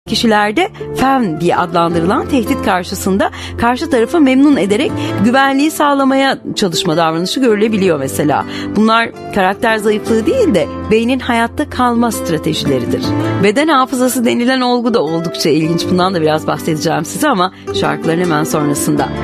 Kişilerde fen diye adlandırılan tehdit karşısında karşı tarafı memnun ederek güvenliği sağlamaya çalışma davranışı görülebiliyor mesela. Bunlar karakter zayıflığı değil de beynin hayatta kalma stratejileridir. Beden hafızası denilen olgu da oldukça ilginç. Bundan da biraz bahsedeceğim size ama şarkıların hemen sonrasında.